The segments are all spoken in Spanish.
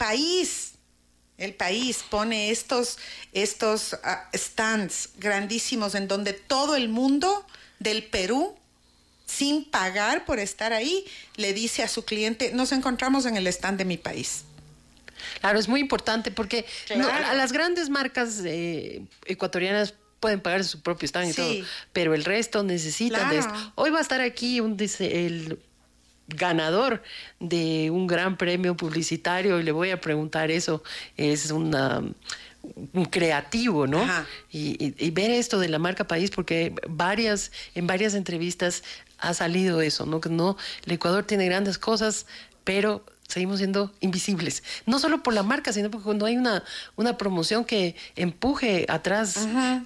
el país pone estos stands grandísimos en donde todo el mundo del Perú, sin pagar por estar ahí, le dice a su cliente, nos encontramos en el stand de mi país. Claro, es muy importante porque claro. A las grandes marcas ecuatorianas pueden pagar su propio stand y todo, pero el resto necesitan de esto. Hoy va a estar aquí el ganador de un gran premio publicitario y le voy a preguntar eso. Es un creativo, ¿no? Y ver esto de la marca país, porque en varias entrevistas ha salido eso, ¿no? Que no, el Ecuador tiene grandes cosas, pero seguimos siendo invisibles. No solo por la marca, sino porque cuando hay una promoción que empuje atrás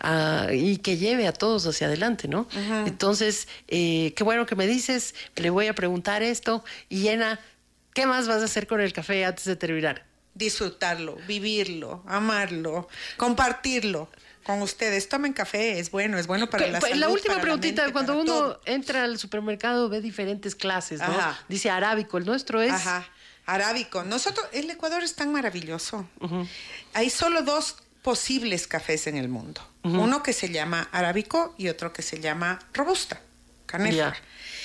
y que lleve a todos hacia adelante, ¿no? Entonces, qué bueno que me dices, le voy a preguntar esto. Y Ena, ¿qué más vas a hacer con el café antes de terminar? Disfrutarlo, vivirlo, amarlo, compartirlo con ustedes. Tomen café, es bueno para la salud. La última preguntita, mente, cuando uno todo. entra al supermercado ve diferentes clases, ¿no? Dice arábico, el nuestro es... Arábico. El Ecuador es tan maravilloso. Hay solo 2 posibles cafés en el mundo. Uno que se llama arábico y otro que se llama robusta, canéfora.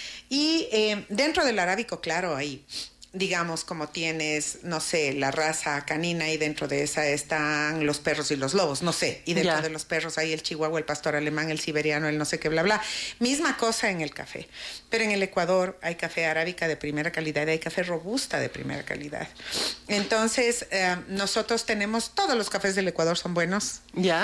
Y dentro del arábico, claro, hay, digamos, como tienes, no sé, la raza canina y dentro de esa están los perros y los lobos, no sé. Y dentro de los perros hay el chihuahua, el pastor alemán, el siberiano, el no sé qué, bla, bla. Misma cosa en el café. Pero en el Ecuador hay café arábica de primera calidad y hay café robusta de primera calidad. Entonces, nosotros tenemos, todos los cafés del Ecuador son buenos.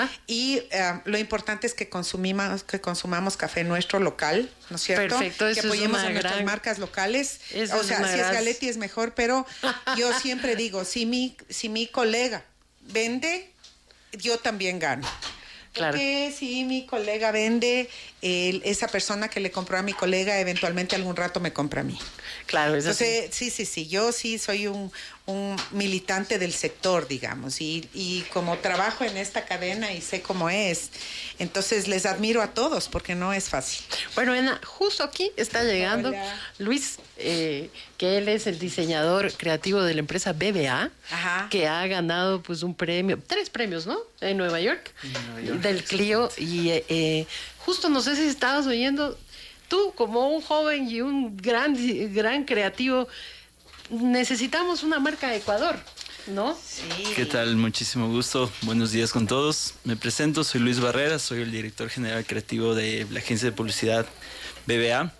Y lo importante es que consumamos café nuestro local, ¿no es cierto? Perfecto, eso que apoyemos es a nuestras marcas locales. O sea, si es Galetti es mejor, pero yo siempre digo, si mi colega vende, yo también gano. Claro. Porque si mi colega vende, esa persona que le compró a mi colega eventualmente algún rato me compra a mí. Claro, eso entonces, sí. Yo sí soy un militante del sector, digamos, y como trabajo en esta cadena y sé cómo es, entonces les admiro a todos porque no es fácil. Bueno, Ena, justo aquí está llegando Luis, que él es el diseñador creativo de la empresa BBA, que ha ganado pues un premio, 3 premios, ¿no? En Nueva York, del Clio, y justo no sé si estabas oyendo, tú como un joven y un gran creativo, necesitamos una marca de Ecuador, ¿no? Sí. ¿Qué tal? Muchísimo gusto. Buenos días con todos. Me presento, soy Luis Barrera, soy el director general creativo de la agencia de publicidad BBA.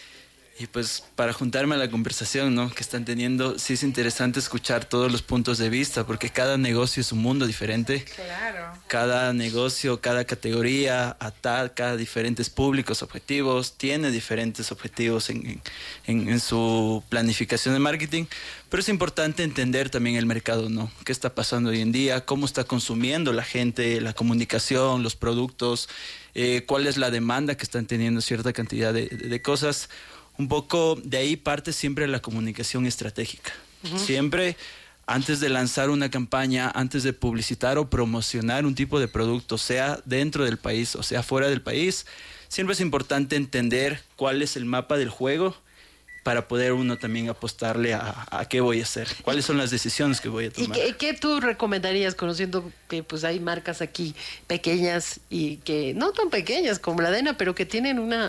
Y pues para juntarme a la conversación, ¿no?, que están teniendo, sí es interesante escuchar todos los puntos de vista, porque cada negocio es un mundo diferente. Claro. Cada negocio, cada categoría ataca a diferentes públicos objetivos, tiene diferentes objetivos en su planificación de marketing, pero es importante entender también el mercado, ¿no? ¿Qué está pasando hoy en día? ¿Cómo está consumiendo la gente, la comunicación, los productos? ¿Cuál es la demanda que están teniendo cierta cantidad de cosas? Un poco de ahí parte siempre la comunicación estratégica. Siempre antes de lanzar una campaña, antes de publicitar o promocionar un tipo de producto, sea dentro del país o sea fuera del país, siempre es importante entender cuál es el mapa del juego para poder uno también apostarle a qué voy a hacer, cuáles son las decisiones que voy a tomar. ¿Y qué tú recomendarías, conociendo que pues hay marcas aquí pequeñas y que no tan pequeñas como la Dena, pero que tienen una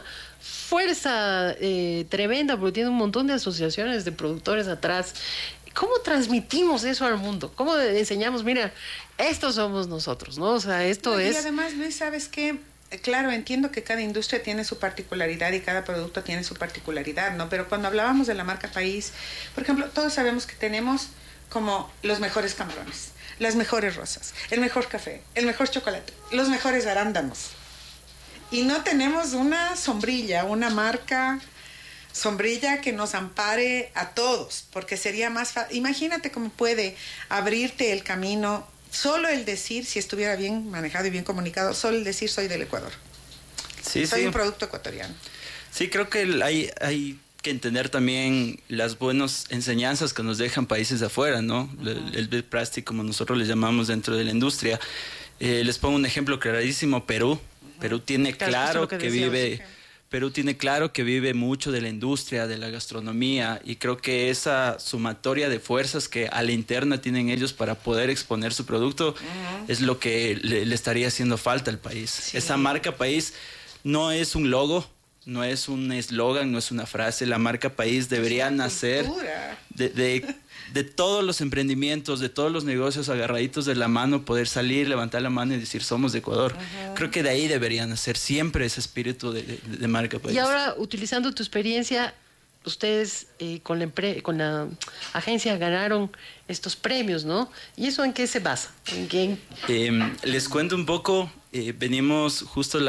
fuerza tremenda, porque tienen un montón de asociaciones de productores atrás? ¿Cómo transmitimos eso al mundo? ¿Cómo enseñamos, mira, estos somos nosotros, ¿no? O sea, esto es... Y además, Luis, ¿sabes qué? Claro, entiendo que cada industria tiene su particularidad y cada producto tiene su particularidad, ¿no? Pero cuando hablábamos de la marca país, por ejemplo, todos sabemos que tenemos como los mejores camarones, las mejores rosas, el mejor café, el mejor chocolate, los mejores arándanos. Y no tenemos una sombrilla, una marca sombrilla que nos ampare a todos, porque sería más fácil. Imagínate cómo puede abrirte el camino. Solo el decir, si estuviera bien manejado y bien comunicado, solo el decir soy del Ecuador. Soy un producto ecuatoriano. Sí, creo que hay que entender también las buenas enseñanzas que nos dejan países de afuera, ¿no? El best practice, como nosotros le llamamos dentro de la industria. Les pongo un ejemplo clarísimo, Perú. Perú tiene claro que vive Perú tiene claro que vive mucho de la industria, de la gastronomía, y creo que esa sumatoria de fuerzas que a la interna tienen ellos para poder exponer su producto es lo que le estaría haciendo falta al país. Sí. Esa marca país no es un logo, no es un eslogan, no es una frase. La marca país debería nacer de todos los emprendimientos, de todos los negocios agarraditos de la mano, poder salir, levantar la mano y decir somos de Ecuador. Creo que de ahí debería nacer siempre ese espíritu de marca país. Y ahora, utilizando tu experiencia, ustedes con la agencia ganaron estos premios, ¿no? ¿Y eso en qué se basa? ¿En qué? Les cuento un poco. Venimos justo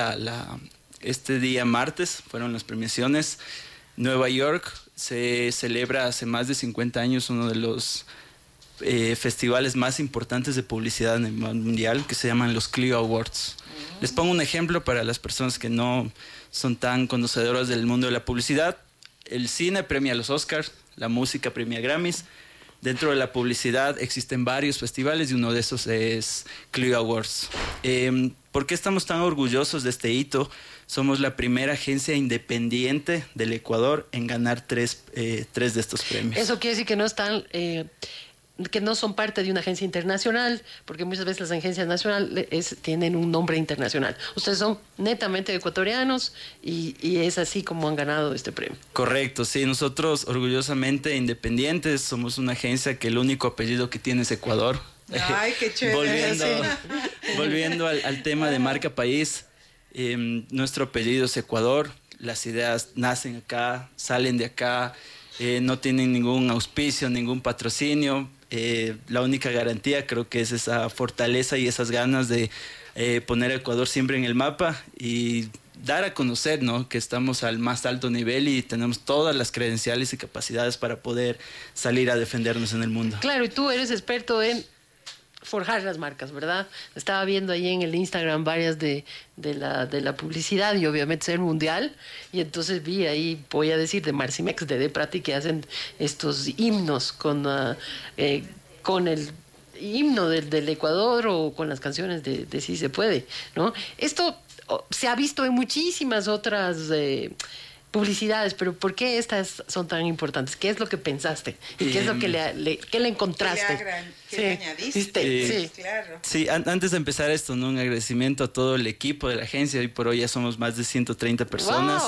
este día martes, fueron las premiaciones. Nueva York se celebra hace más de 50 años uno de los festivales más importantes de publicidad en el mundial, que se llaman los Clio Awards. Les pongo un ejemplo para las personas que no son tan conocedoras del mundo de la publicidad. El cine premia los Oscars, la música premia Grammys. Dentro de la publicidad existen varios festivales y uno de esos es Clio Awards. ¿Por qué estamos tan orgullosos de este hito? Somos la primera agencia independiente del Ecuador en ganar tres de estos premios. Eso quiere decir que no están, que no son parte de una agencia internacional, porque muchas veces las agencias nacionales tienen un nombre internacional. Ustedes son netamente ecuatorianos y es así como han ganado este premio. Correcto, sí. Nosotros orgullosamente independientes somos una agencia que el único apellido que tiene es Ecuador. Ay, qué chévere. Volviendo al tema de marca país. Nuestro apellido es Ecuador, las ideas nacen acá, salen de acá, no tienen ningún auspicio, ningún patrocinio. La única garantía creo que es esa fortaleza y esas ganas de poner a Ecuador siempre en el mapa y dar a conocer, ¿no?, que estamos al más alto nivel y tenemos todas las credenciales y capacidades para poder salir a defendernos en el mundo. Claro, y tú eres experto en forjar las marcas, ¿verdad? Estaba viendo ahí en el Instagram varias de la publicidad y obviamente ser mundial, y entonces vi ahí, voy a decir, de Marcimex, de Deprati, que hacen estos himnos con el himno del Ecuador o con las canciones de Sí se puede, ¿no? Esto se ha visto en muchísimas otras publicidades, pero ¿por qué estas son tan importantes? ¿Qué es lo que pensaste? ¿Y qué es lo que le encontraste? ¿Qué le añadiste? Sí, claro. Sí, antes de empezar esto, ¿no?, un agradecimiento a todo el equipo de la agencia. Hoy por hoy ya somos más de 130 personas.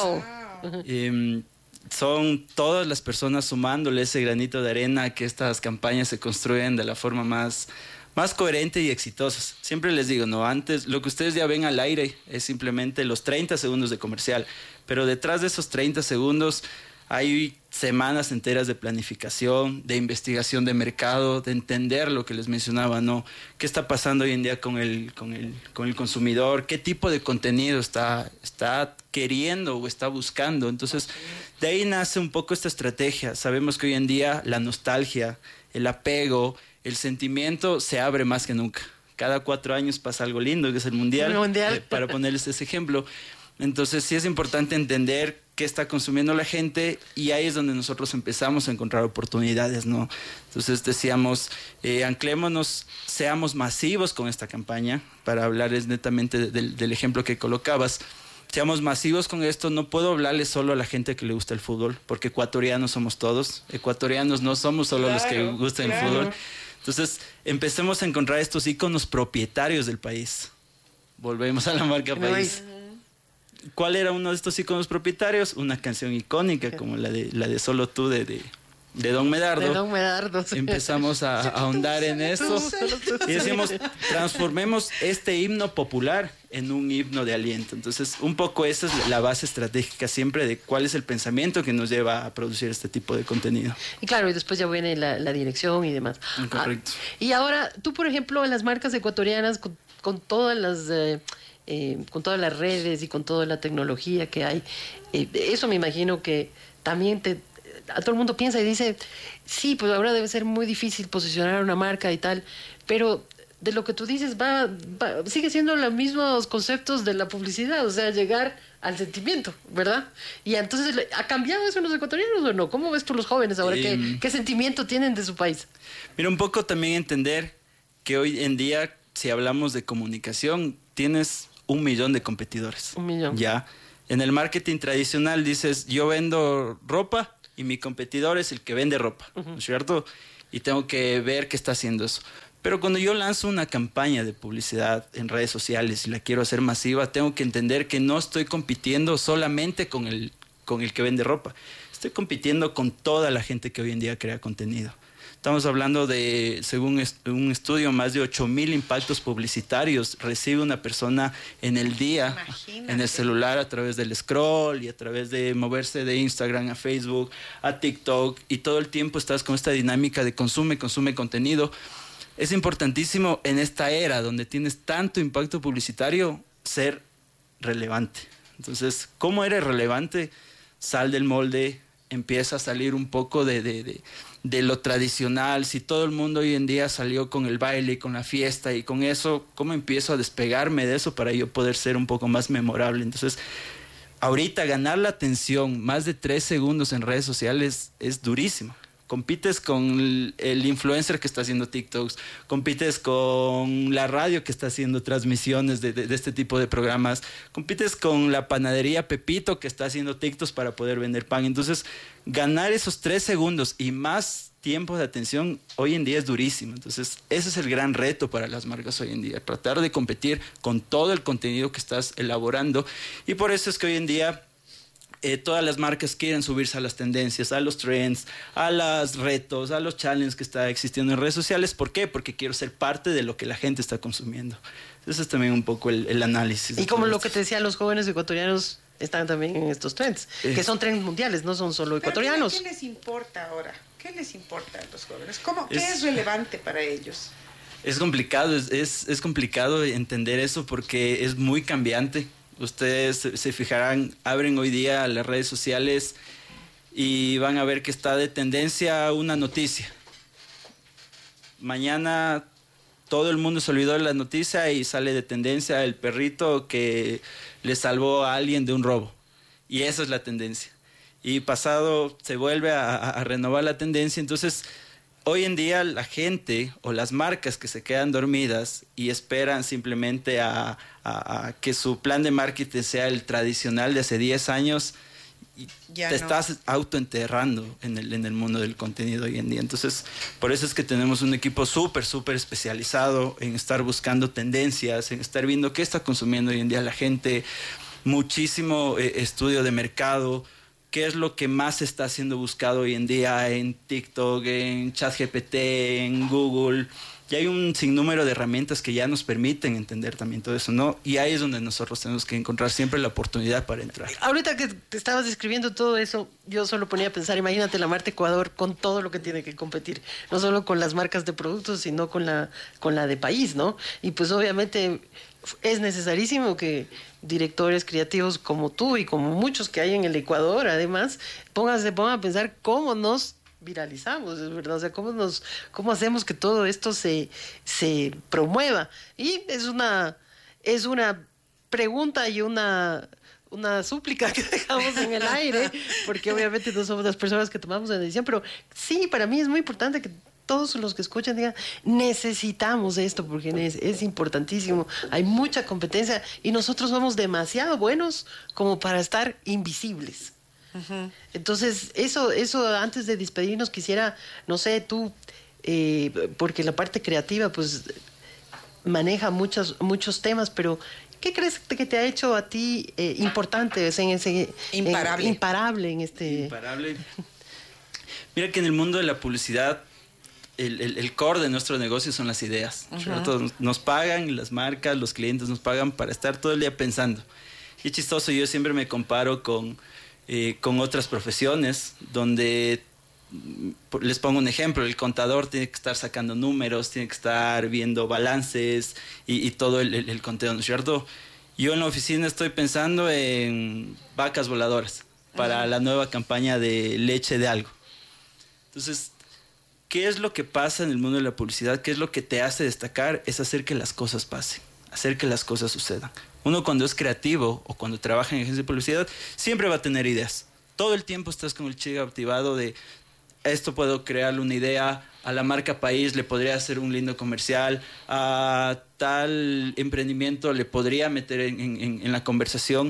Wow. Son todas las personas sumándole ese granito de arena a que estas campañas se construyen de la forma más coherente y exitosas. Siempre les digo, no, antes lo que ustedes ya ven al aire es simplemente los 30 segundos de comercial, pero detrás de esos 30 segundos hay semanas enteras de planificación, de investigación de mercado, de entender lo que les mencionaba, ¿no? ¿Qué está pasando hoy en día con el consumidor? ¿Qué tipo de contenido está queriendo o está buscando? Entonces, de ahí nace un poco esta estrategia. Sabemos que hoy en día la nostalgia, el apego, el sentimiento se abre más que nunca. Cada 4 años pasa algo lindo, que es el Mundial. Para ponerles ese ejemplo. Entonces sí es importante entender qué está consumiendo la gente y ahí es donde nosotros empezamos a encontrar oportunidades, ¿no? Entonces decíamos, anclémonos, seamos masivos con esta campaña, para hablarles netamente del ejemplo que colocabas. Seamos masivos con esto. No puedo hablarles solo a la gente que le gusta el fútbol, porque ecuatorianos somos todos. Ecuatorianos no somos solo los que gustan el fútbol. Entonces, empecemos a encontrar estos íconos propietarios del país. Volvemos a la marca país. ¿Cuál era uno de estos íconos propietarios? Una canción icónica como la de Solo tú de Don Medardo. De Don Medardo. Sí. Empezamos a ahondar en eso y decimos, transformemos este himno popular en un himno de aliento. Entonces, un poco esa es la base estratégica siempre de cuál es el pensamiento que nos lleva a producir este tipo de contenido. Y claro, y después ya viene la dirección y demás. Correcto. Y ahora, tú, por ejemplo, en las marcas ecuatorianas, con todas las redes y con toda la tecnología que hay, eso me imagino que también a todo el mundo piensa y dice, sí, pues ahora debe ser muy difícil posicionar una marca y tal, pero de lo que tú dices sigue siendo los mismos conceptos de la publicidad, o sea, llegar al sentimiento, ¿verdad? Y entonces, ¿ha cambiado eso en los ecuatorianos o no? ¿Cómo ves tú los jóvenes ahora? ¿Qué sentimiento tienen de su país? Mira, un poco también entender que hoy en día, si hablamos de comunicación, tienes 1 millón de competidores. 1 millón. Ya. En el marketing tradicional dices, yo vendo ropa y mi competidor es el que vende ropa, ¿no es cierto? Y tengo que ver qué está haciendo eso. Pero cuando yo lanzo una campaña de publicidad en redes sociales y la quiero hacer masiva, tengo que entender que no estoy compitiendo solamente con el que vende ropa. Estoy compitiendo con toda la gente que hoy en día crea contenido. Estamos hablando de, según un estudio, más de 8,000 impactos publicitarios recibe una persona en el día, Imagínate. En el celular, a través del scroll y a través de moverse de Instagram a Facebook, a TikTok, y todo el tiempo estás con esta dinámica de consume contenido. Es importantísimo en esta era donde tienes tanto impacto publicitario ser relevante. Entonces, ¿cómo eres relevante? Sal del molde, empieza a salir un poco de lo tradicional. Si todo el mundo hoy en día salió con el baile y con la fiesta y con eso, ¿cómo empiezo a despegarme de eso para yo poder ser un poco más memorable? Entonces, ahorita ganar la atención más de 3 segundos en redes sociales es durísimo. Compites con el influencer que está haciendo TikToks, compites con la radio que está haciendo transmisiones de este tipo de programas, compites con la panadería Pepito que está haciendo TikToks para poder vender pan. Entonces, ganar esos 3 segundos y más tiempo de atención hoy en día es durísimo. Entonces, ese es el gran reto para las marcas hoy en día, tratar de competir con todo el contenido que estás elaborando. Y por eso es que hoy en día todas las marcas quieren subirse a las tendencias, a los trends, a los retos, a los challenges que está existiendo en redes sociales. ¿Por qué? Porque quiero ser parte de lo que la gente está consumiendo. Ese es también un poco el análisis. Y como lo que te decía, los jóvenes ecuatorianos están también en estos trends, que son trends mundiales, no son solo ecuatorianos. ¿Pero qué les importa ahora? ¿Qué les importa a los jóvenes? ¿Qué es relevante para ellos? Es complicado, es complicado entender eso porque es muy cambiante. Ustedes se fijarán, abren hoy día las redes sociales y van a ver que está de tendencia una noticia. Mañana todo el mundo se olvidó de la noticia y sale de tendencia el perrito que le salvó a alguien de un robo. Y esa es la tendencia. Y pasado se vuelve a renovar la tendencia. Entonces, hoy en día la gente o las marcas que se quedan dormidas y esperan simplemente a que su plan de marketing sea el tradicional de hace 10 años, estás autoenterrando en el mundo del contenido hoy en día. Entonces, por eso es que tenemos un equipo súper especializado en estar buscando tendencias, en estar viendo qué está consumiendo hoy en día la gente, muchísimo estudio de mercado, qué es lo que más está siendo buscado hoy en día en TikTok, en ChatGPT, en Google. Y hay un sinnúmero de herramientas que ya nos permiten entender también todo eso, ¿no? Y ahí es donde nosotros tenemos que encontrar siempre la oportunidad para entrar. Ahorita que te estabas describiendo todo eso, yo solo ponía a pensar, imagínate la Marta Ecuador con todo lo que tiene que competir, no solo con las marcas de productos, sino con la de país, ¿no? Y pues obviamente es necesarísimo que directores creativos como tú y como muchos que hay en el Ecuador, además, se pongan a pensar cómo nos viralizamos, es verdad, o sea, cómo hacemos que todo esto se promueva. Y es una pregunta y una súplica que dejamos en el aire, porque obviamente no somos las personas que tomamos la decisión, pero sí, para mí es muy importante que todos los que escuchan digan, necesitamos esto, porque es importantísimo, hay mucha competencia y nosotros somos demasiado buenos como para estar invisibles. Uh-huh. Entonces, eso antes de despedirnos quisiera, no sé, tú, porque la parte creativa pues maneja muchos temas, pero ¿qué crees que te ha hecho a ti importante, imparable en este? Imparable. Mira que en el mundo de la publicidad el core de nuestro negocio son las ideas. Uh-huh. Nos pagan, las marcas, los clientes nos pagan para estar todo el día pensando. Y es chistoso, yo siempre me comparo con otras profesiones donde, les pongo un ejemplo, el contador tiene que estar sacando números, tiene que estar viendo balances y todo el conteo, ¿no es cierto? Yo en la oficina estoy pensando en vacas voladoras para la nueva campaña de leche de algo. Entonces, ¿qué es lo que pasa en el mundo de la publicidad? ¿Qué es lo que te hace destacar? Es hacer que las cosas pasen, hacer que las cosas sucedan. Uno cuando es creativo o cuando trabaja en agencia de publicidad siempre va a tener ideas. Todo el tiempo estás con el chip activado de esto puedo crearle una idea, a la marca país le podría hacer un lindo comercial, a tal emprendimiento le podría meter en la conversación,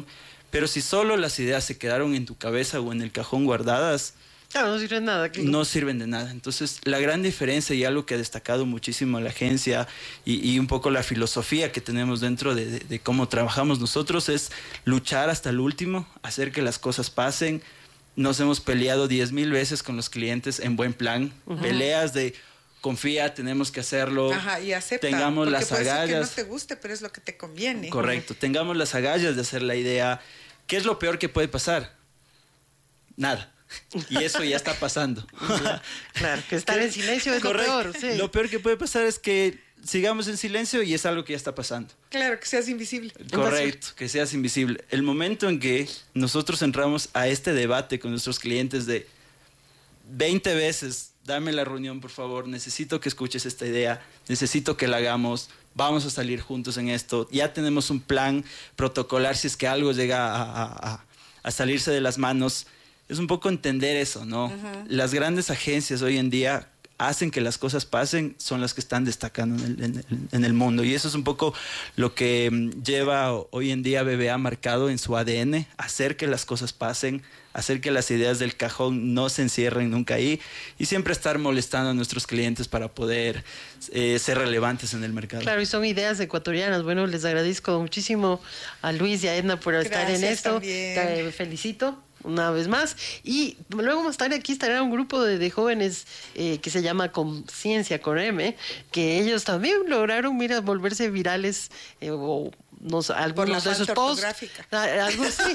Pero si solo las ideas se quedaron en tu cabeza o en el cajón guardadas, claro, no sirven de nada. No sirven de nada. Entonces, la gran diferencia y algo que ha destacado muchísimo la agencia y un poco la filosofía que tenemos dentro de cómo trabajamos nosotros es luchar hasta el último, hacer que las cosas pasen. Nos hemos peleado 10,000 veces con los clientes en buen plan. Peleas de confía, tenemos que hacerlo. Ajá, y acepta. Tengamos porque las puede ser agallas. que no te guste, pero es lo que te conviene. Correcto. Tengamos las agallas de hacer la idea. ¿Qué es lo peor que puede pasar? Nada. Y eso ya está pasando. Claro, que estar en silencio es correcto. Lo peor. Sí. Lo peor que puede pasar es que sigamos en silencio y es algo que ya está pasando. Claro, que seas invisible. Correcto, que seas invisible. El momento en que nosotros entramos a este debate con nuestros clientes de 20 veces, dame la reunión por favor, necesito que escuches esta idea, necesito que la hagamos, vamos a salir juntos en esto, ya tenemos un plan protocolar si es que algo llega a salirse de las manos. Es un poco entender eso, ¿no? Las grandes agencias hoy en día hacen que las cosas pasen, son las que están destacando en el mundo. Y eso es un poco lo que lleva hoy en día BBA marcado en su ADN, hacer que las cosas pasen, hacer que las ideas del cajón no se encierren nunca ahí y siempre estar molestando a nuestros clientes para poder ser relevantes en el mercado. Claro, y son ideas ecuatorianas. Bueno, les agradezco muchísimo a Luis y a Edna por estar en esto. También. Felicito una vez más. Y luego más tarde aquí estará un grupo de jóvenes que se llama Conciencia con M, que ellos también lograron, mira, volverse virales o algunos de sus posts. Algo sí.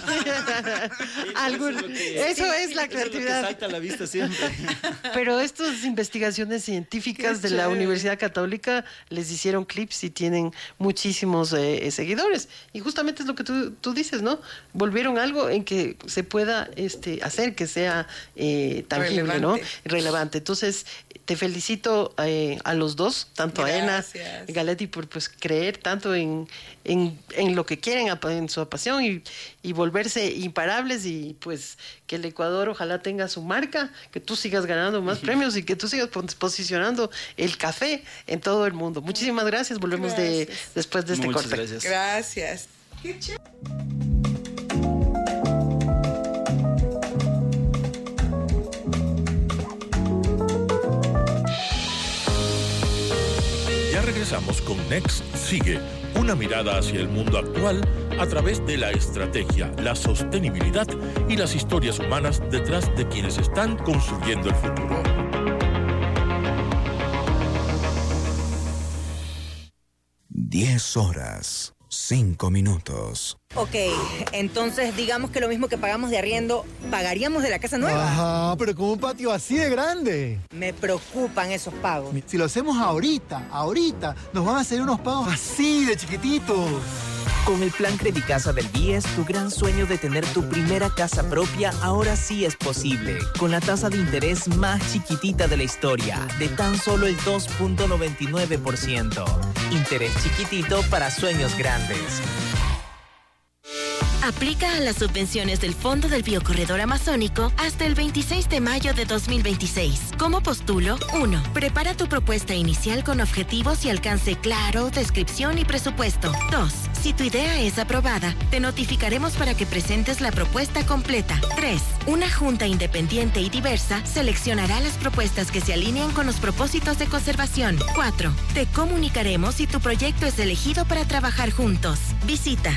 Eso es la creatividad. Eso es lo que salta a la vista siempre. Pero estas investigaciones científicas de la Universidad Católica les hicieron clips y tienen muchísimos seguidores. Y justamente es lo que tú dices, ¿no? Volvieron algo en que se pueda hacer que sea tangible, relevante, ¿no? Relevante. Entonces, te felicito a los dos, tanto Gracias. a Edna Galetti por creer tanto en lo que quieren, en su pasión y volverse imparables y pues que el Ecuador ojalá tenga su marca, que tú sigas ganando más premios y que tú sigas posicionando el café en todo el mundo. Muchísimas gracias. Volvemos después de este Muchas corte. Gracias. Gracias. Qué chévere. Regresamos con Next Sigue, una mirada hacia el mundo actual a través de la estrategia, la sostenibilidad y las historias humanas detrás de quienes están construyendo el futuro. Horas, 5 minutos. Ok, entonces digamos que lo mismo que pagamos de arriendo, ¿pagaríamos de la casa nueva? Ajá, pero con un patio así de grande. Me preocupan esos pagos. Si lo hacemos ahorita, nos van a hacer unos pagos así de chiquititos. Con el plan Credicasa del BIES, tu gran sueño de tener tu primera casa propia ahora sí es posible. Con la tasa de interés más chiquitita de la historia, de tan solo el 2.99%. Interés chiquitito para sueños grandes. Aplica a las subvenciones del Fondo del Biocorredor Amazónico hasta el 26 de mayo de 2026. ¿Cómo postulo? 1. Prepara tu propuesta inicial con objetivos y alcance claro, descripción y presupuesto. 2. Si tu idea es aprobada, te notificaremos para que presentes la propuesta completa. 3. Una junta independiente y diversa seleccionará las propuestas que se alineen con los propósitos de conservación. 4. Te comunicaremos si tu proyecto es elegido para trabajar juntos. Visita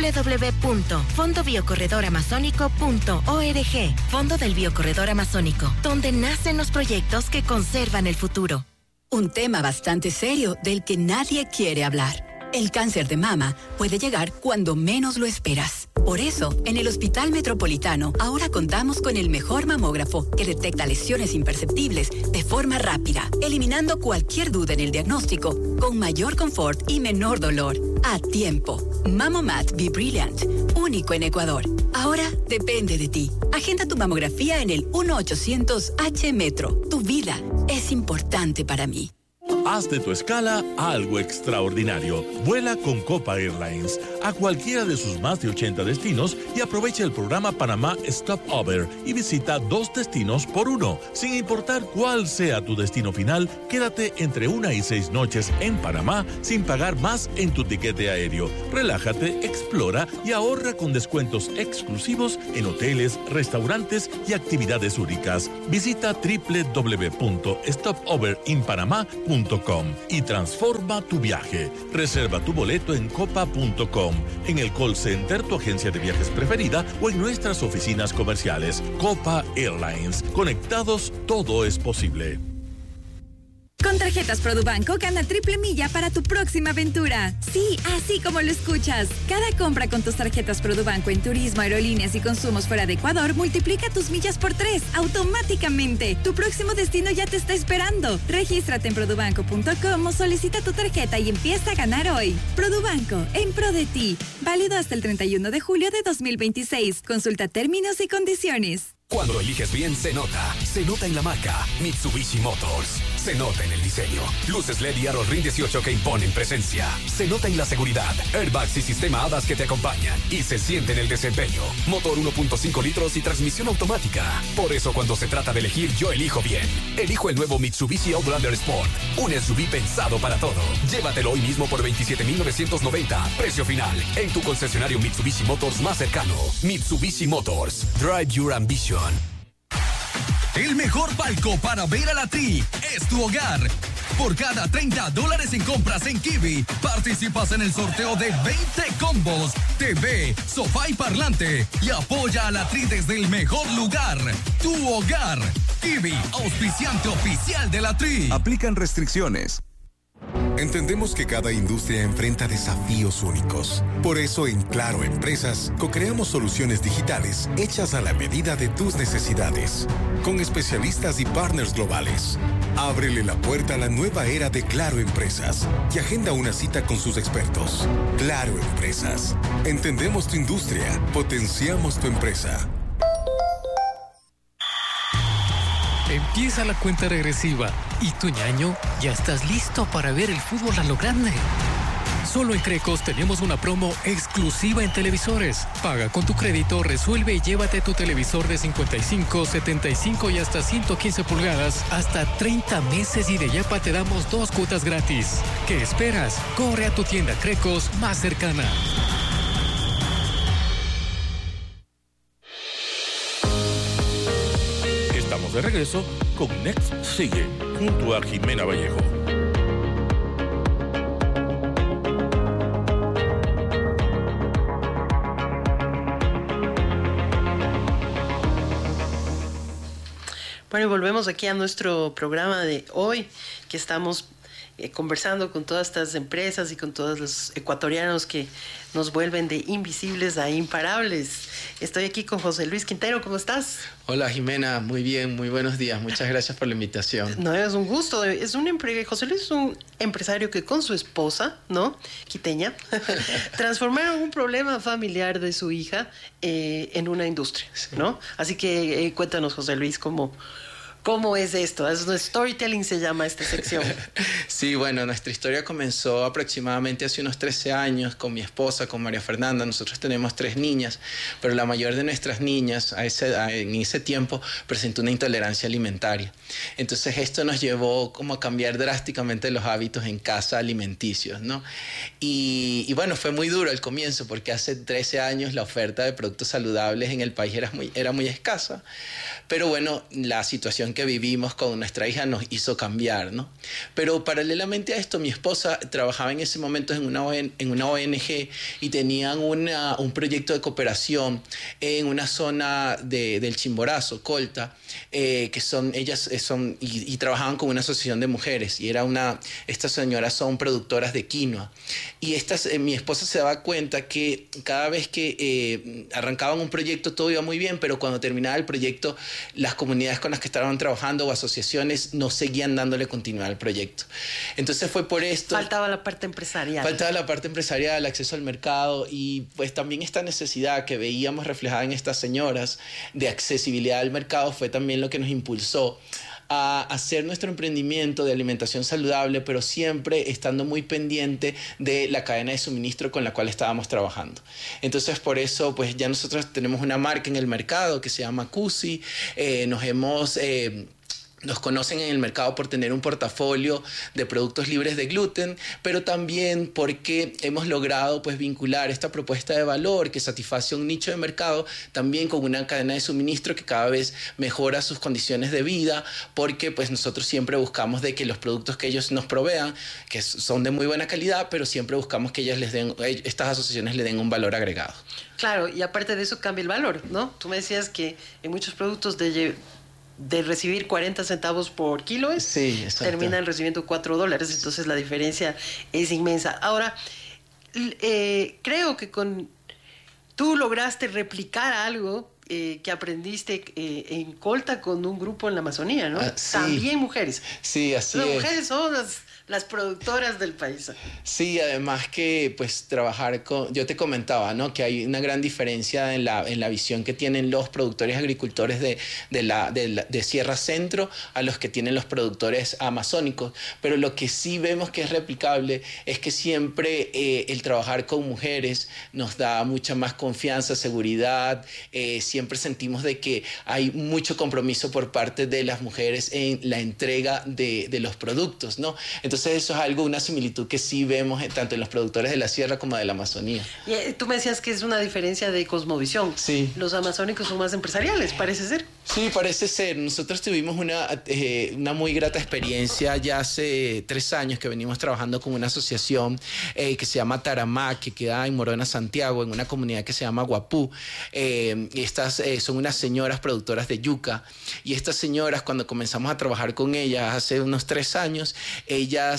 www.fondobiocorredoramazónico.org. Fondo del Biocorredor Amazónico, donde nacen los proyectos que conservan el futuro. Un tema bastante serio del que nadie quiere hablar. El cáncer de mama puede llegar cuando menos lo esperas. Por eso, en el Hospital Metropolitano ahora contamos con el mejor mamógrafo que detecta lesiones imperceptibles de forma rápida, eliminando cualquier duda en el diagnóstico, con mayor confort y menor dolor. A tiempo. Mamomat Be Brilliant, único en Ecuador. Ahora depende de ti. Agenda tu mamografía en el 1-800-H-Metro. Tu vida es importante para mí. Haz de tu escala algo extraordinario. Vuela con Copa Airlines. a cualquiera de sus más de 80 destinos y aprovecha el programa Panamá Stopover y visita 2 destinos por 1. Sin importar cuál sea tu destino final, quédate entre 1 y 6 noches en Panamá sin pagar más en tu tiquete aéreo. Relájate, explora y ahorra con descuentos exclusivos en hoteles, restaurantes y actividades únicas. Visita www.stopoverinpanama.com y transforma tu viaje. Reserva tu boleto en copa.com, en el call center, tu agencia de viajes preferida o en nuestras oficinas comerciales. Copa Airlines. Conectados, todo es posible. Con tarjetas Produbanco gana triple milla para tu próxima aventura. Sí, así como lo escuchas. Cada compra con tus tarjetas Produbanco en turismo, aerolíneas y consumos fuera de Ecuador multiplica tus millas por 3 automáticamente. Tu próximo destino ya te está esperando. Regístrate en produbanco.com o solicita tu tarjeta y empieza a ganar hoy. Produbanco, en pro de ti. Válido hasta el 31 de julio de 2026. Consulta términos y condiciones. Cuando eliges bien, se nota. Se nota en la marca Mitsubishi Motors. Se nota en el diseño. Luces LED y aros RIN 18 que imponen presencia. Se nota en la seguridad. Airbags y sistema ADAS que te acompañan. Y se siente en el desempeño. Motor 1.5 litros y transmisión automática. Por eso cuando se trata de elegir, yo elijo bien. Elijo el nuevo Mitsubishi Outlander Sport. Un SUV pensado para todo. Llévatelo hoy mismo por $27,990. Precio final. En tu concesionario Mitsubishi Motors más cercano. Mitsubishi Motors. Drive your ambition. El mejor palco para ver a la Tri es tu hogar. Por cada $30 en compras en Kiwi, participas en el sorteo de 20 combos, TV, sofá y parlante. Y apoya a la Tri desde el mejor lugar, tu hogar. Kiwi, auspiciante oficial de la Tri. Aplican restricciones. Entendemos que cada industria enfrenta desafíos únicos. Por eso en Claro Empresas co-creamos soluciones digitales hechas a la medida de tus necesidades. Con especialistas y partners globales. Ábrele la puerta a la nueva era de Claro Empresas y agenda una cita con sus expertos. Claro Empresas. Entendemos tu industria, potenciamos tu empresa. Empieza la cuenta regresiva y tu ñaño ya estás listo para ver el fútbol a lo grande. Solo en Crecos tenemos una promo exclusiva en televisores. Paga con tu crédito, resuelve y llévate tu televisor de 55, 75 y hasta 115 pulgadas hasta 30 meses y de Yapa te damos 2 cuotas gratis. ¿Qué esperas? Corre a tu tienda Crecos más cercana. Estamos de regreso con Next Sigue, junto a Jimena Vallejo. Bueno, y volvemos aquí a nuestro programa de hoy, que estamos conversando con todas estas empresas y con todos los ecuatorianos que nos vuelven de invisibles a imparables. Estoy aquí con José Luis Quintero, ¿cómo estás? Hola Jimena, muy bien, muy buenos días, muchas gracias por la invitación. No, es un gusto, José Luis es un empresario que con su esposa, ¿no? Quiteña, transformaron un problema familiar de su hija en una industria, ¿no? Así que cuéntanos, José Luis, ¿Cómo es esto? Storytelling se llama esta sección. Sí, bueno, nuestra historia comenzó aproximadamente hace unos 13 años con mi esposa, con María Fernanda. Nosotros tenemos 3 niñas, pero la mayor de nuestras niñas en ese tiempo presentó una intolerancia alimentaria. Entonces esto nos llevó como a cambiar drásticamente los hábitos en casa alimenticios, ¿no? Y bueno, fue muy duro al comienzo porque hace 13 años la oferta de productos saludables en el país era muy escasa. Pero bueno, la situación que vivimos con nuestra hija nos hizo cambiar, ¿no? Pero paralelamente a esto, mi esposa trabajaba en ese momento en una ONG y tenían un proyecto de cooperación en una zona del Chimborazo, Colta, que ellas trabajaban con una asociación de mujeres y estas señoras son productoras de quinoa. Y mi esposa se daba cuenta que cada vez que arrancaban un proyecto todo iba muy bien, pero cuando terminaba el proyecto las comunidades con las que estaban trabajando o asociaciones no seguían dándole continuidad al proyecto. Entonces fue por esto... Faltaba la parte empresarial. Faltaba la parte empresarial, el acceso al mercado y pues también esta necesidad que veíamos reflejada en estas señoras de accesibilidad al mercado fue también lo que nos impulsó a hacer nuestro emprendimiento de alimentación saludable, pero siempre estando muy pendiente de la cadena de suministro con la cual estábamos trabajando. Entonces, por eso, pues ya nosotros tenemos una marca en el mercado que se llama Cusi. Nos conocen en el mercado por tener un portafolio de productos libres de gluten, pero también porque hemos logrado pues vincular esta propuesta de valor que satisface un nicho de mercado también con una cadena de suministro que cada vez mejora sus condiciones de vida, porque pues nosotros siempre buscamos de que los productos que ellos nos provean, que son de muy buena calidad, pero siempre buscamos que estas asociaciones le den un valor agregado. Claro, y aparte de eso cambia el valor, ¿no? Tú me decías que en muchos productos de recibir 40 centavos por kilo, terminan recibiendo $4, entonces la diferencia es inmensa. Ahora, creo que tú lograste replicar algo que aprendiste en Colta con un grupo en la Amazonía, ¿no? Sí. También mujeres. Sí, así es. Las mujeres son las productoras del país. Sí, además que pues trabajar yo te comentaba, ¿no? Que hay una gran diferencia en la visión que tienen los productores agricultores de Sierra Centro a los que tienen los productores amazónicos, pero lo que sí vemos que es replicable es que siempre el trabajar con mujeres nos da mucha más confianza, seguridad, siempre sentimos de que hay mucho compromiso por parte de las mujeres en la entrega de los productos, ¿no? Entonces eso es una similitud que sí vemos tanto en los productores de la sierra como de la Amazonía. Y tú me decías que es una diferencia de cosmovisión. Sí. Los amazónicos son más empresariales, parece ser. Sí, parece ser. Nosotros tuvimos una muy grata experiencia ya hace 3 años que venimos trabajando con una asociación que se llama Taramá, que queda en Morona, Santiago, en una comunidad que se llama Guapú. Estas son unas señoras productoras de yuca, y estas señoras, cuando comenzamos a trabajar con ellas hace unos 3 años, ellas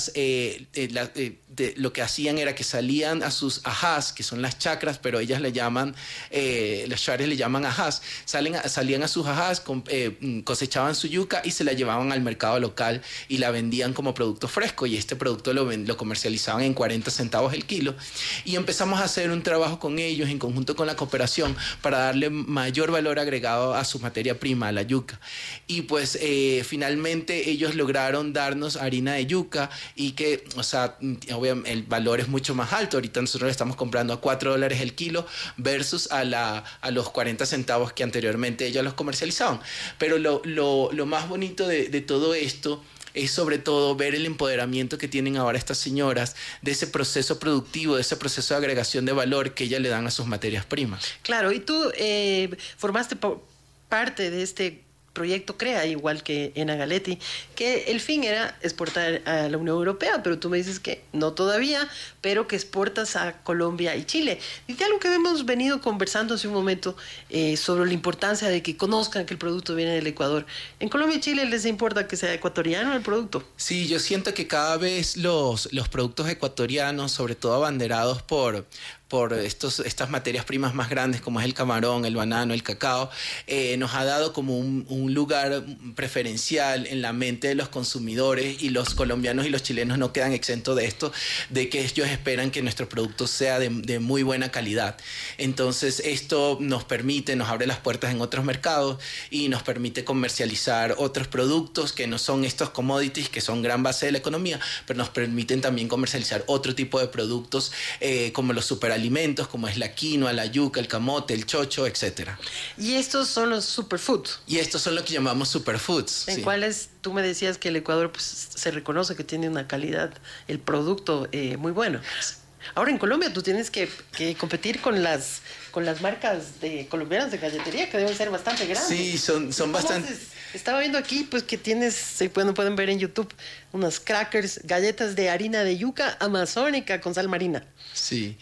lo que hacían era que salían a sus ajás, que son las chacras, pero ellas le llaman, los chares le llaman ajás, salían a sus ajás, cosechaban su yuca y se la llevaban al mercado local y la vendían como producto fresco, y este producto lo comercializaban en 40 centavos el kilo, y empezamos a hacer un trabajo con ellos en conjunto con la cooperación para darle mayor valor agregado a su materia prima, a la yuca, y pues finalmente ellos lograron darnos harina de yuca, y que, o sea, obviamente el valor es mucho más alto. Ahorita nosotros le estamos comprando a $4 el kilo versus a los 40 centavos que anteriormente ellos los comercializaban. Pero lo más bonito de todo esto es sobre todo ver el empoderamiento que tienen ahora estas señoras de ese proceso productivo, de ese proceso de agregación de valor que ellas le dan a sus materias primas. Claro, y tú formaste parte de este proyecto CREA, igual que en Agaletti, que el fin era exportar a la Unión Europea, pero tú me dices que no todavía, pero que exportas a Colombia y Chile. Y de algo que hemos venido conversando hace un momento sobre la importancia de que conozcan que el producto viene del Ecuador. ¿En Colombia y Chile les importa que sea ecuatoriano el producto? Sí, yo siento que cada vez los productos ecuatorianos, sobre todo abanderados por estas materias primas más grandes como es el camarón, el banano, el cacao, nos ha dado como un lugar preferencial en la mente de los consumidores, y los colombianos y los chilenos no quedan exentos de esto, de que ellos esperan que nuestro producto sea de muy buena calidad. Entonces esto nos abre las puertas en otros mercados y nos permite comercializar otros productos que no son estos commodities que son gran base de la economía, pero nos permiten también comercializar otro tipo de productos como los superalimentos, como es la quinoa, la yuca, el camote, el chocho, etcétera. Y estos son los superfoods. Y estos son lo que llamamos superfoods. ¿En cuáles tú me decías que el Ecuador pues, se reconoce que tiene una calidad, el producto muy bueno? Ahora en Colombia tú tienes que competir con las marcas colombianas de galletería, que deben ser bastante grandes. Sí, son bastante. Estaba viendo aquí pues que pueden ver en YouTube unas crackers, galletas de harina de yuca amazónica con sal marina. Sí,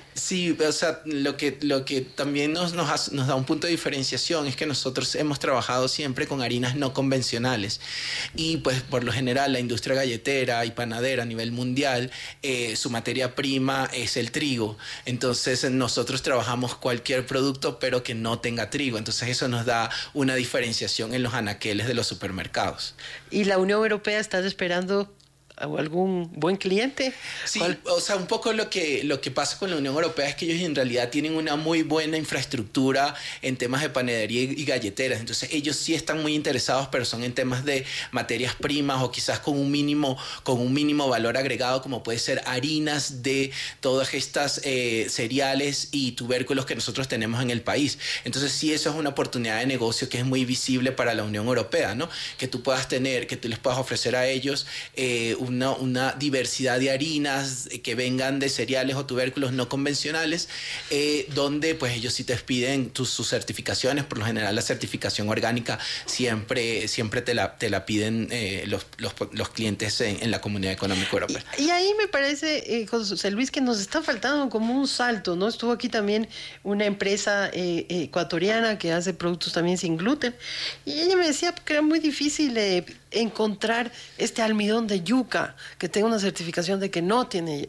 o sea, lo que también nos da un punto de diferenciación es que nosotros hemos trabajado siempre con harinas no convencionales, y pues por lo general la industria galletera y panadera a nivel mundial, su materia prima es el trigo. Entonces nosotros trabajamos cualquier producto pero que no tenga trigo, entonces eso nos da una diferenciación en los anaqueles de los supermercados. ¿Y la Unión Europea está esperando algún buen cliente? Sí, o sea, un poco lo que pasa con la Unión Europea es que ellos en realidad tienen una muy buena infraestructura en temas de panadería y galleteras. Entonces ellos sí están muy interesados, pero son en temas de materias primas o quizás con un mínimo valor agregado, como puede ser harinas de todas estas cereales y tubérculos que nosotros tenemos en el país. Entonces sí, eso es una oportunidad de negocio que es muy visible para la Unión Europea, ¿no? Que tú les puedas ofrecer a ellos una diversidad de harinas que vengan de cereales o tubérculos no convencionales, donde pues ellos sí te piden sus certificaciones. Por lo general la certificación orgánica siempre te la piden los clientes en la Comunidad Económica Europea. Y ahí me parece, José Luis, que nos está faltando como un salto, ¿no? Estuvo aquí también una empresa ecuatoriana que hace productos también sin gluten, y ella me decía que era muy difícil encontrar este almidón de yuca que tenga una certificación de que no tiene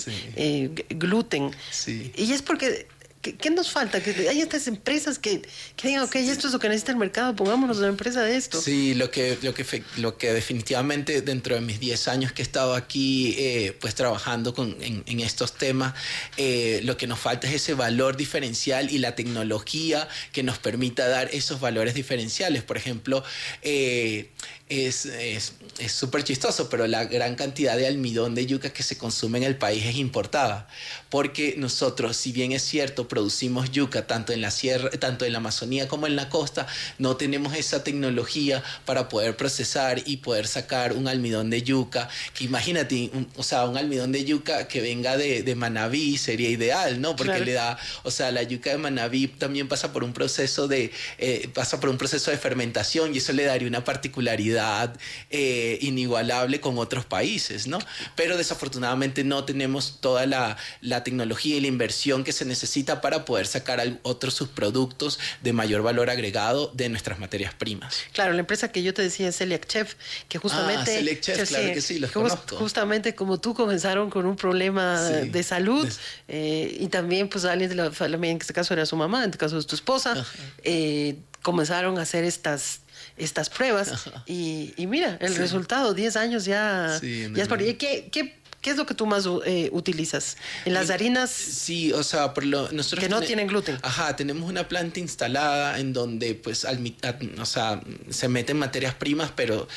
gluten. Sí. Y es porque ¿qué nos falta? Que hay estas empresas que digan, ok, esto es lo que necesita el mercado, pongámonos una empresa de esto. Sí, lo que definitivamente dentro de mis 10 años que he estado aquí pues trabajando en estos temas, lo que nos falta es ese valor diferencial y la tecnología que nos permita dar esos valores diferenciales. Por ejemplo, es súper chistoso, pero la gran cantidad de almidón de yuca que se consume en el país es importada, porque nosotros, si bien es cierto, producimos yuca tanto en la sierra, tanto en la Amazonía como en la costa, no tenemos esa tecnología para poder procesar y poder sacar un almidón de yuca, que imagínate, un almidón de yuca que venga de Manabí sería ideal, ¿no? Porque claro, la yuca de Manabí también pasa por un proceso de fermentación, y eso le daría una particularidad inigualable con otros países, ¿no? Pero desafortunadamente no tenemos toda la tecnología y la inversión que se necesita para poder sacar otros subproductos de mayor valor agregado de nuestras materias primas. Claro, la empresa que yo te decía es Celiac Chef, que justamente... Celiac Chef, claro que sí, los conozco. Justamente como tú comenzaron con un problema de salud, y también pues alguien de la familia, en este caso era su mamá, en este caso es tu esposa, comenzaron a hacer estas pruebas y mira, el resultado, 10 años ya es por ahí. ¿Qué es lo que tú más utilizas? ¿En las harinas? Sí, o sea, nosotros... Que no tienen gluten. Ajá, tenemos una planta instalada en donde, pues, se meten materias primas, pero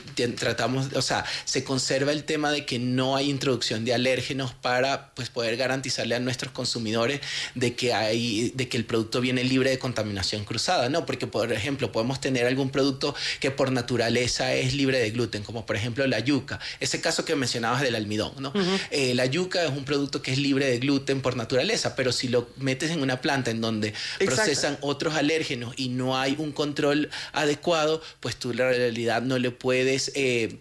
se conserva el tema de que no hay introducción de alérgenos para, pues, poder garantizarle a nuestros consumidores de que el producto viene libre de contaminación cruzada, ¿no? Porque, por ejemplo, podemos tener algún producto que por naturaleza es libre de gluten, como por ejemplo la yuca. Ese caso que mencionabas del almidón, ¿no? Uh-huh. La yuca es un producto que es libre de gluten por naturaleza, pero si lo metes en una planta en donde procesan otros alérgenos y no hay un control adecuado, pues tú en realidad no le puedes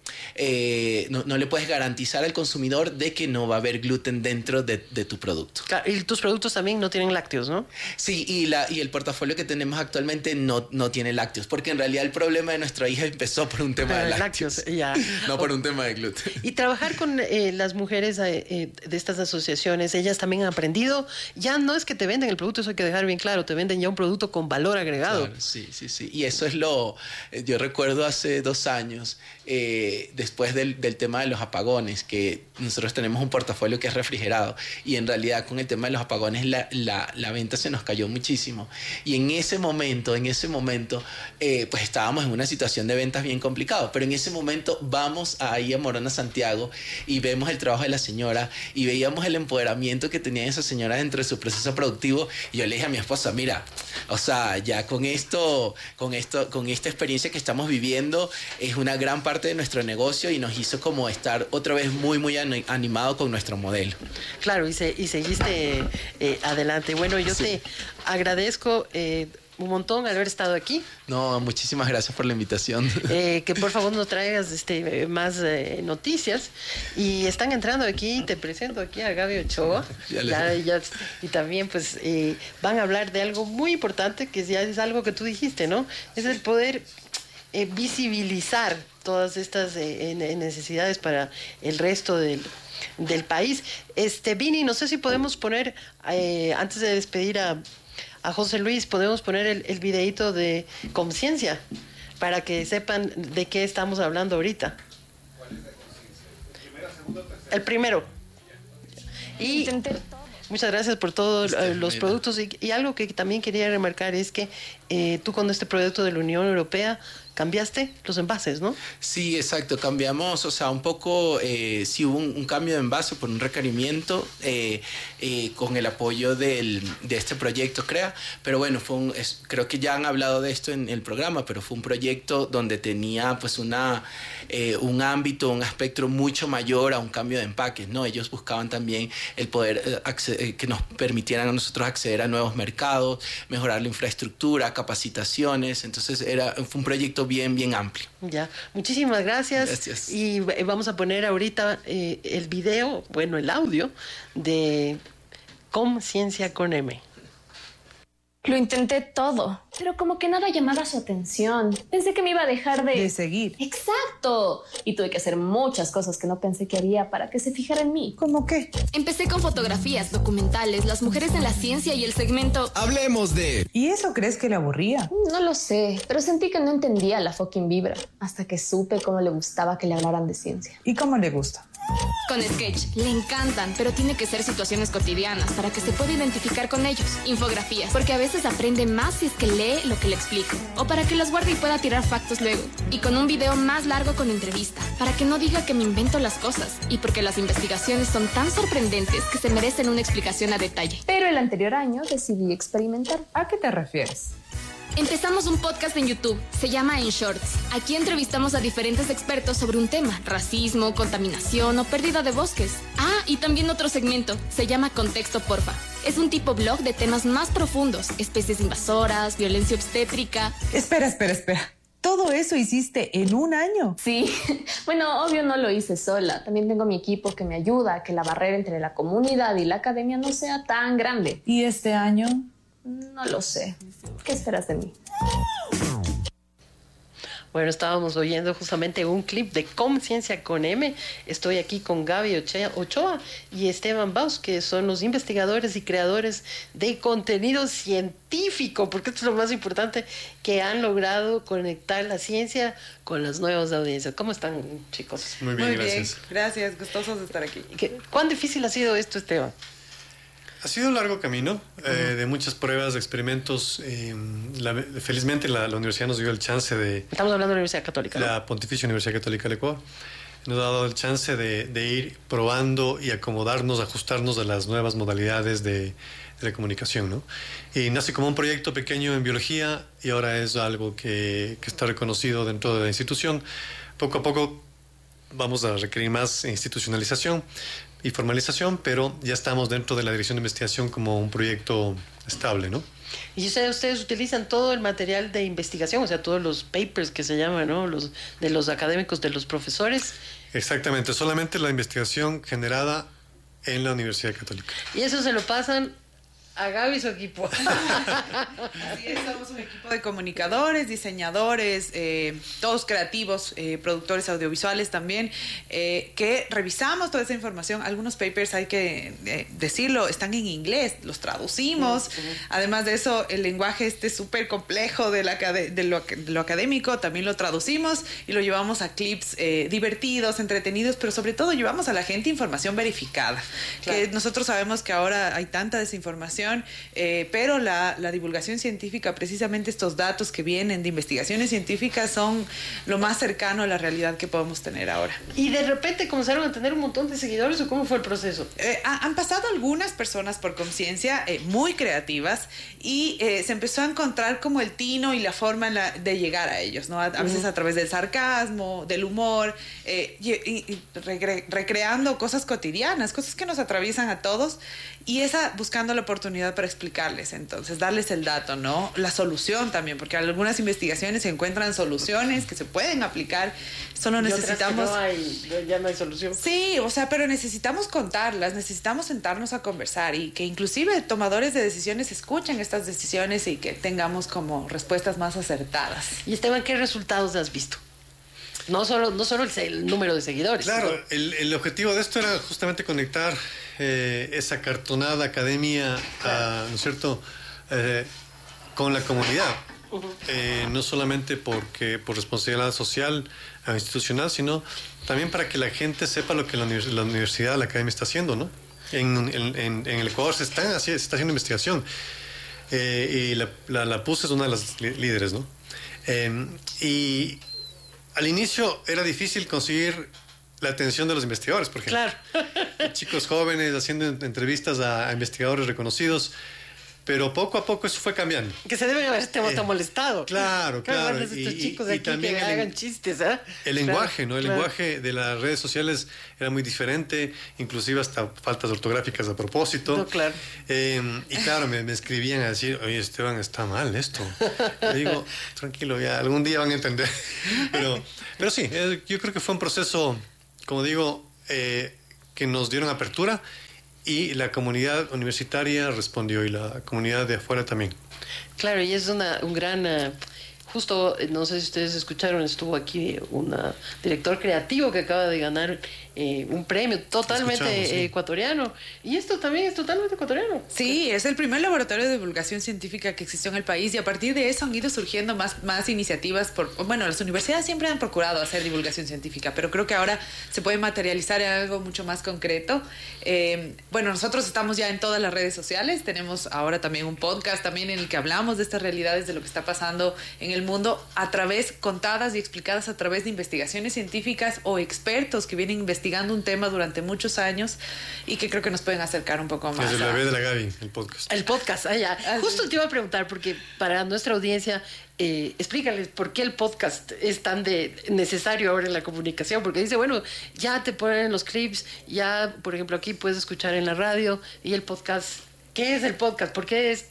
garantizar al consumidor de que no va a haber gluten dentro de tu producto. Claro, y tus productos también no tienen lácteos, ¿no? Sí, y el portafolio que tenemos actualmente no tiene lácteos, porque en realidad el problema de nuestra hija empezó por un tema de lácteos, no por un tema de gluten. Y trabajar con las mujeres de estas asociaciones, ellas también han aprendido, ya no es que te venden el producto, eso hay que dejar bien claro, te venden ya un producto con valor agregado. Claro, sí, y eso es yo recuerdo hace 2 años, después del tema de los apagones, que nosotros tenemos un portafolio que es refrigerado, y en realidad con el tema de los apagones la venta se nos cayó muchísimo, y en ese momento pues estábamos en una situación de ventas bien complicado, pero en ese momento vamos ahí a Morona, Santiago, y vemos el trabajo de la señora y veíamos el empoderamiento que tenía esa señora dentro de su proceso productivo, y yo le dije a mi esposa, mira, o sea, ya con esta experiencia que estamos viviendo es una gran parte de nuestro negocio, y nos hizo como estar otra vez muy muy animado con nuestro modelo. Claro, y seguiste adelante. Bueno, yo te agradezco un montón haber estado aquí. No, muchísimas gracias por la invitación. Que por favor nos traigas más noticias. Y están entrando aquí, te presento aquí a Gaby Ochoa. Y también pues van a hablar de algo muy importante, que ya es algo que tú dijiste, ¿no? Es el poder visibilizar todas estas necesidades para el resto del país. Vini, no sé si podemos poner, antes de despedir a José Luis, podemos poner el videíto de Conciencia para que sepan de qué estamos hablando ahorita. El primero. Y muchas gracias por todos los productos. Y algo que también quería remarcar es que tú con este proyecto de la Unión Europea cambiaste los envases, ¿no? Sí, exacto. Cambiamos, o sea, un poco, sí hubo un cambio de envase por un requerimiento con el apoyo de este proyecto CREA. Pero bueno, creo que ya han hablado de esto en el programa, pero fue un proyecto donde tenía pues un ámbito, un espectro mucho mayor a un cambio de empaques, ¿no? Ellos buscaban también el poder que nos permitieran a nosotros acceder a nuevos mercados, mejorar la infraestructura, capacitaciones. Entonces fue un proyecto bien amplio. Ya, muchísimas gracias. Gracias. Y vamos a poner ahorita el video, bueno, el audio de Conciencia con M. Lo intenté todo, pero como que nada llamaba su atención. Pensé que me iba a dejar de seguir. ¡Exacto! Y tuve que hacer muchas cosas que no pensé que haría para que se fijara en mí. ¿Cómo qué? Empecé con fotografías, documentales, las mujeres en la ciencia y el segmento... Hablemos de... ¿Y eso crees que le aburría? No lo sé, pero sentí que no entendía la fucking vibra, hasta que supe cómo le gustaba que le hablaran de ciencia. ¿Y cómo le gusta? Con Sketch, le encantan, pero tiene que ser situaciones cotidianas para que se pueda identificar con ellos. Infografías, porque a veces aprende más si es que lee lo que le explico. O para que las guarde y pueda tirar factos luego. Y con un video más largo con entrevista, para que no diga que me invento las cosas. Y porque las investigaciones son tan sorprendentes que se merecen una explicación a detalle. Pero el anterior año decidí experimentar. ¿A qué te refieres? Empezamos un podcast en YouTube, se llama En Shorts. Aquí entrevistamos a diferentes expertos sobre un tema, racismo, contaminación o pérdida de bosques. Ah, y también otro segmento, se llama Contexto Porfa. Es un tipo blog de temas más profundos, especies invasoras, violencia obstétrica. Espera. ¿Todo eso hiciste en un año? Sí, bueno, obvio no lo hice sola. También tengo mi equipo que me ayuda a que la barrera entre la comunidad y la academia no sea tan grande. ¿Y este año? No lo sé. ¿Qué esperas de mí? Bueno, estábamos oyendo justamente un clip de Conciencia con M. Estoy aquí con Gaby Ochoa y Esteban Baus, que son los investigadores y creadores de contenido científico, porque esto es lo más importante, que han logrado conectar la ciencia con las nuevas audiencias. ¿Cómo están, chicos? Muy bien, gracias. Gracias, gustosos de estar aquí. ¿Cuán difícil ha sido esto, Esteban? Ha sido un largo camino de muchas pruebas, de experimentos. Felizmente la universidad nos dio el chance de... Estamos hablando de la Universidad Católica, ¿no? La Pontificia Universidad Católica del Ecuador. Nos ha dado el chance de ir probando y acomodarnos, ajustarnos a las nuevas modalidades de la comunicación, ¿no? Y nace como un proyecto pequeño en biología y ahora es algo que está reconocido dentro de la institución. Poco a poco vamos a requerir más institucionalización y formalización, pero ya estamos dentro de la Dirección de Investigación como un proyecto estable, ¿no? Y ustedes utilizan todo el material de investigación, o sea, todos los papers que se llaman, ¿no? De los académicos, de los profesores. Exactamente, solamente la investigación generada en la Universidad Católica. Y eso se lo pasan a Gaby y su equipo. Así es, somos un equipo de comunicadores, diseñadores, todos creativos, productores audiovisuales también, que revisamos toda esa información. Algunos papers, hay que decirlo, están en inglés, los traducimos. Además de eso, el lenguaje súper complejo de lo académico, también lo traducimos y lo llevamos a clips divertidos, entretenidos, pero sobre todo llevamos a la gente información verificada. Claro. Que nosotros sabemos que ahora hay tanta desinformación, pero la divulgación científica, precisamente estos datos que vienen de investigaciones científicas, son lo más cercano a la realidad que podemos tener ahora. ¿Y de repente comenzaron a tener un montón de seguidores o cómo fue el proceso? Han pasado algunas personas por Conciencia muy creativas y se empezó a encontrar como el tino y la forma de llegar a ellos, ¿no? A veces a través del sarcasmo, del humor, y recreando cosas cotidianas, cosas que nos atraviesan a todos, y buscando la oportunidad para explicarles, entonces, darles el dato, ¿no? La solución también, porque algunas investigaciones se encuentran soluciones que se pueden aplicar, solo necesitamos... ya no hay solución. Sí, o sea, pero necesitamos contarlas, necesitamos sentarnos a conversar y que inclusive tomadores de decisiones escuchen estas decisiones y que tengamos como respuestas más acertadas. Y Esteban, ¿qué resultados has visto? No solo el número de seguidores. Claro, el objetivo de esto era justamente conectar esa cartonada academia, ¿no es cierto?, con la comunidad. no solamente por responsabilidad social o institucional, sino también para que la gente sepa lo que la universidad, la academia está haciendo, ¿no? En el Ecuador se está haciendo investigación y la PUS es una de las líderes, ¿no? Y al inicio era difícil conseguir la atención de los investigadores, porque chicos jóvenes haciendo entrevistas a investigadores reconocidos, pero poco a poco eso fue cambiando. Que se deben haber molestado. Claro. Estos chicos de aquí también que hagan chistes, ¿eh? El lenguaje, ¿no? El lenguaje de las redes sociales era muy diferente, inclusive hasta faltas ortográficas a propósito. No, claro. Y claro, me escribían a decir, oye, Esteban, está mal esto. Le digo, tranquilo, ya algún día van a entender. Pero sí, yo creo que fue un proceso, como digo, que nos dieron apertura. Y la comunidad universitaria respondió y la comunidad de afuera también. Claro, y es un gran... justo, no sé si ustedes escucharon, estuvo aquí un director creativo que acaba de ganar un premio totalmente ecuatoriano. Y esto también es totalmente ecuatoriano. Sí, es el primer laboratorio de divulgación científica que existió en el país y a partir de eso han ido surgiendo más iniciativas. Bueno, las universidades siempre han procurado hacer divulgación científica, pero creo que ahora se puede materializar en algo mucho más concreto. Bueno, nosotros estamos ya en todas las redes sociales, tenemos ahora también un podcast también en el que hablamos de estas realidades, de lo que está pasando en el mundo, contadas y explicadas a través de investigaciones científicas o expertos que vienen investigando un tema durante muchos años y que creo que nos pueden acercar un poco más. Desde la vez de la Gaby, el podcast. El podcast, Justo te iba a preguntar, porque para nuestra audiencia, explícales por qué el podcast es tan necesario ahora en la comunicación, porque dice, bueno, ya te ponen los clips, ya, por ejemplo, aquí puedes escuchar en la radio, y el podcast, ¿qué es el podcast? ¿Por qué es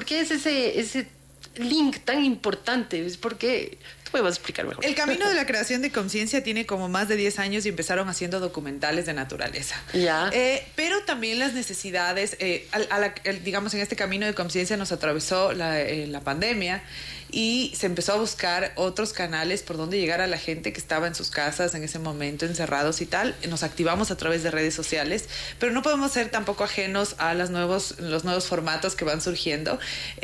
ese link tan importante? ¿Por qué? Tú me vas a explicar mejor. El camino de la creación de conciencia tiene como más de 10 años y empezaron haciendo documentales de naturaleza. Ya. Pero también las necesidades, digamos, en este camino de conciencia nos atravesó la pandemia y se empezó a buscar otros canales por donde llegar a la gente que estaba en sus casas en ese momento encerrados y tal. Nos activamos a través de redes sociales, pero no podemos ser tampoco ajenos a los nuevos formatos que van surgiendo,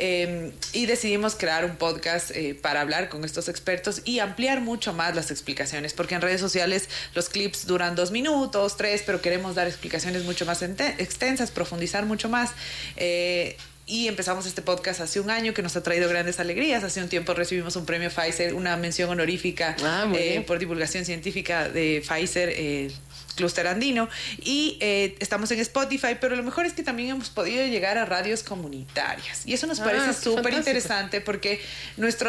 y decidimos crear un podcast para hablar con estos expertos y ampliar mucho más las explicaciones, porque en redes sociales los clips duran 2 minutos, 3, pero queremos dar explicaciones mucho más extensas, profundizar mucho más. Y empezamos este podcast hace un año que nos ha traído grandes alegrías. Hace un tiempo recibimos un premio Pfizer, una mención honorífica por divulgación científica de Pfizer, Clúster Andino, y estamos en Spotify, pero lo mejor es que también hemos podido llegar a radios comunitarias y eso nos parece súper interesante, porque nuestra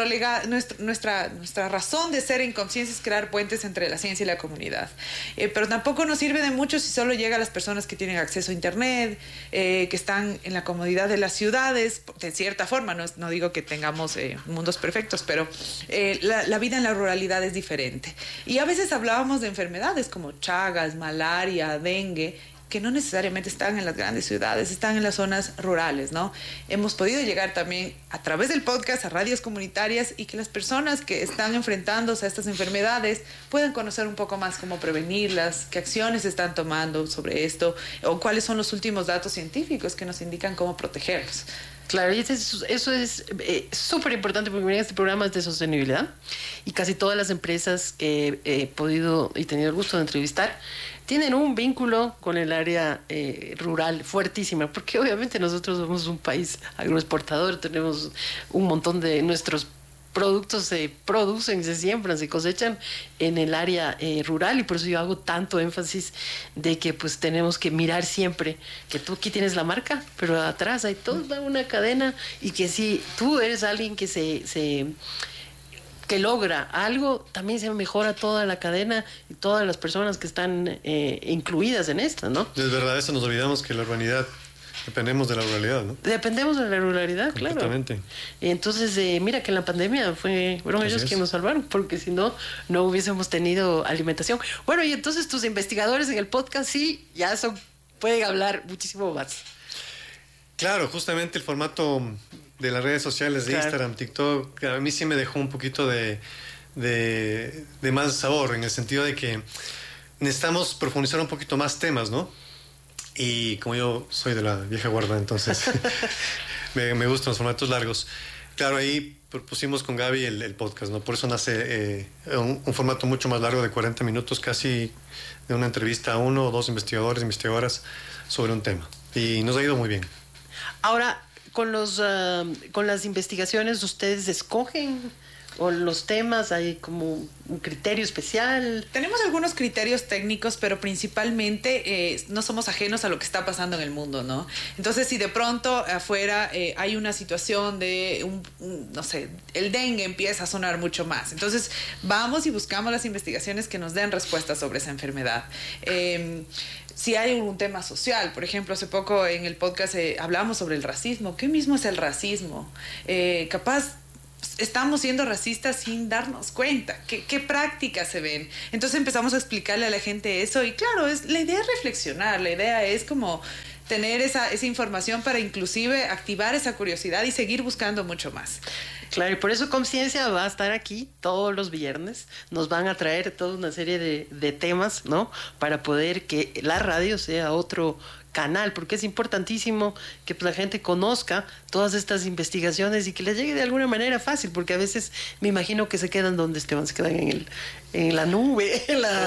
razón de ser en conciencia es crear puentes entre la ciencia y la comunidad, pero tampoco nos sirve de mucho si solo llega a las personas que tienen acceso a internet, que están en la comodidad de las ciudades, de cierta forma. No digo que tengamos mundos perfectos, pero la vida en la ruralidad es diferente, y a veces hablábamos de enfermedades como Chagas, malaria, dengue, que no necesariamente están en las grandes ciudades, están en las zonas rurales, ¿no? Hemos podido llegar también a través del podcast a radios comunitarias y que las personas que están enfrentándose a estas enfermedades puedan conocer un poco más cómo prevenirlas, qué acciones están tomando sobre esto, o cuáles son los últimos datos científicos que nos indican cómo protegerlos. Claro, y eso es súper importante, porque este programa es de sostenibilidad y casi todas las empresas que he podido y tenido el gusto de entrevistar tienen un vínculo con el área rural fuertísima, porque obviamente nosotros somos un país agroexportador, tenemos un montón de nuestros productos se producen, se siembran, se cosechan en el área rural, y por eso yo hago tanto énfasis de que pues tenemos que mirar siempre que tú aquí tienes la marca, pero atrás hay toda una cadena, y que si tú eres alguien que que logra algo, también se mejora toda la cadena y todas las personas que están incluidas en esto, ¿no? Es verdad, eso nos olvidamos, que la urbanidad dependemos de la ruralidad, ¿no? Dependemos de la ruralidad, claro. Completamente. Entonces, mira que en la pandemia fueron ellos quienes nos salvaron, porque si no hubiésemos tenido alimentación. Bueno, y entonces tus investigadores en el podcast sí, ya pueden hablar muchísimo más. Claro, justamente el formato de las redes sociales, de Instagram, TikTok, a mí sí me dejó un poquito de más sabor, en el sentido de que necesitamos profundizar un poquito más temas, ¿no? Y como yo soy de la vieja guarda, entonces me gustan los formatos largos. Claro, ahí propusimos con Gaby el podcast, ¿no? Por eso nace un formato mucho más largo de 40 minutos, casi de una entrevista a 1 o 2 investigadores, investigadoras sobre un tema. Y nos ha ido muy bien. Ahora, con las investigaciones, ¿ustedes escogen o los temas? ¿Hay como un criterio especial? Tenemos algunos criterios técnicos, pero principalmente no somos ajenos a lo que está pasando en el mundo, ¿no? Entonces, si de pronto afuera hay una situación de, no sé, el dengue empieza a sonar mucho más. Entonces, vamos y buscamos las investigaciones que nos den respuestas sobre esa enfermedad. Si hay algún tema social, por ejemplo, hace poco en el podcast hablamos sobre el racismo. ¿Qué mismo es el racismo? Capaz estamos siendo racistas sin darnos cuenta. ¿Qué prácticas se ven? Entonces empezamos a explicarle a la gente eso y claro, la idea es reflexionar, la idea es como tener esa información para inclusive activar esa curiosidad y seguir buscando mucho más. Claro, y por eso Conciencia va a estar aquí todos los viernes. Nos van a traer toda una serie de temas, ¿no? Para poder que la radio sea otro canal, porque es importantísimo que la gente conozca todas estas investigaciones y que les llegue de alguna manera fácil, porque a veces me imagino que se quedan donde Esteban, se quedan en la nube,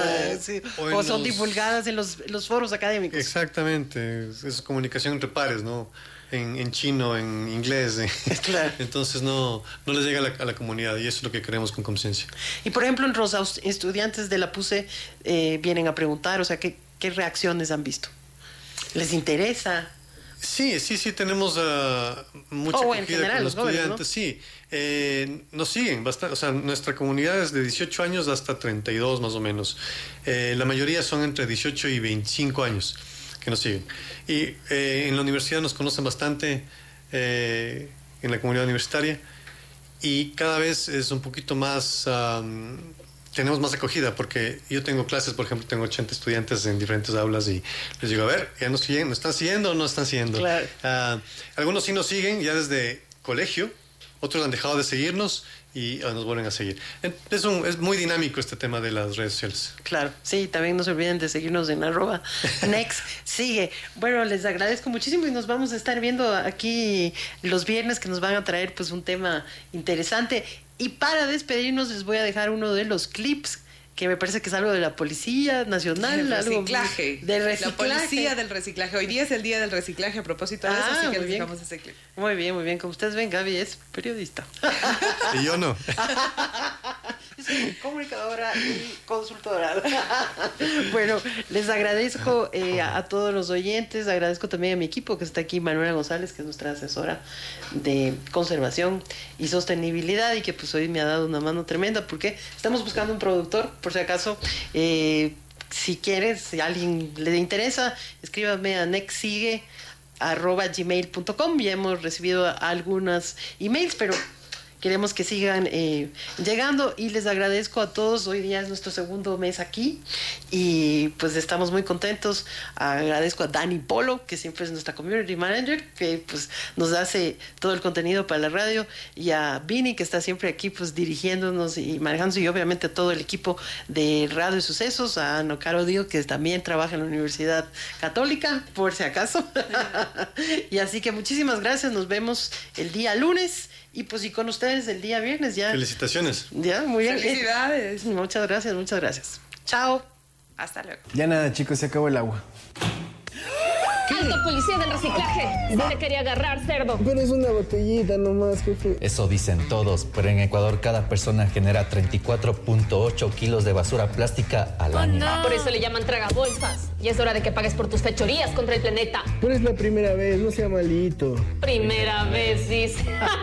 o son divulgadas en los foros académicos. Exactamente, es comunicación entre pares, ¿no? En chino, en inglés. Claro. Entonces no les llega a la comunidad y eso es lo que queremos con Conciencia. Y por ejemplo en Rosa, estudiantes de la PUCE vienen a preguntar, o sea, ¿qué reacciones han visto? ¿Les interesa? Sí, tenemos mucha acogida con los estudiantes, ¿no? Sí, nos siguen bastante, o sea, nuestra comunidad es de 18 años hasta 32 más o menos. La mayoría son entre 18 y 25 años que nos siguen. Y en la universidad nos conocen bastante, en la comunidad universitaria, y cada vez es un poquito más... tenemos más acogida, porque yo tengo clases, por ejemplo, tengo 80 estudiantes en diferentes aulas y les digo, a ver, ¿ya nos siguen? ¿Nos están siguiendo o no están siguiendo? Claro. Algunos sí nos siguen ya desde colegio, otros han dejado de seguirnos y nos vuelven a seguir. Es muy dinámico este tema de las redes sociales. Claro, sí, también no se olviden de seguirnos en @next sigue. Bueno, les agradezco muchísimo y nos vamos a estar viendo aquí los viernes, que nos van a traer pues un tema interesante. Y para despedirnos les voy a dejar uno de los clips que me parece que es algo de la Policía Nacional. Del reciclaje. Del reciclaje. La Policía del Reciclaje. Hoy día es el Día del Reciclaje a propósito de eso, así que les dejamos ese clip. Muy bien, muy bien. Como ustedes ven, Gaby es periodista. Y yo no. Es comunicadora y consultora. Bueno, les agradezco a todos los oyentes, agradezco también a mi equipo que está aquí, Manuela González, que es nuestra asesora de conservación y sostenibilidad y que pues hoy me ha dado una mano tremenda porque estamos buscando un productor, por si acaso. Si quieres, si a alguien le interesa, escríbame a nextsigue@gmail.com. Ya hemos recibido algunas emails, pero queremos que sigan llegando y les agradezco a todos. Hoy día es nuestro segundo mes aquí y pues estamos muy contentos. Agradezco a Dani Polo, que siempre es nuestra community manager, que pues nos hace todo el contenido para la radio, y a Vini, que está siempre aquí pues dirigiéndonos y manejando, y obviamente a todo el equipo de Radio y Sucesos, a Ana Caro Dio, que también trabaja en la Universidad Católica, por si acaso. Y así que muchísimas gracias, nos vemos el día lunes. Y pues y con ustedes el día viernes ya. Felicitaciones. Ya, muy bien. Felicidades. Muchas gracias, muchas gracias. Chao. Hasta luego. Ya nada, chicos, se acabó el agua. ¡Alto, policía del reciclaje! Se te quería agarrar, cerdo. Pero es una botellita nomás, jefe. Eso dicen todos, pero en Ecuador cada persona genera 34.8 kilos de basura plástica al año. No. Por eso le llaman tragabolsas. Y es hora de que pagues por tus fechorías contra el planeta. Pero es la primera vez, no sea malito. Primera vez, dice.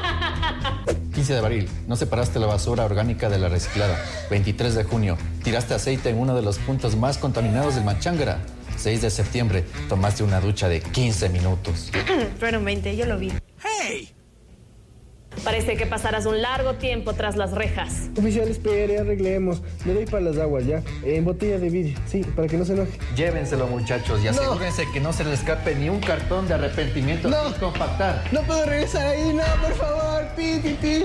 15 de abril, no separaste la basura orgánica de la reciclada. 23 de junio, tiraste aceite en uno de los puntos más contaminados del Machángara. 6 de septiembre, tomaste una ducha de 15 minutos. Fueron 20, yo lo vi. ¡Hey! Parece que pasarás un largo tiempo tras las rejas. Oficial, espere, arreglemos. Le doy para las aguas, ¿ya? En botella de vidrio, sí, para que no se enoje. Llévenselo, muchachos, y asegúrense que no se les escape ni un cartón de arrepentimiento sin compactar. No puedo regresar ahí, no, por favor. Pi, pi, pi.